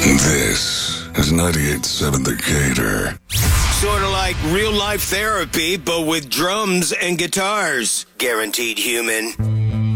This is 98.7 The Gator. Sort of like real life therapy, but with drums and guitars. Guaranteed Human.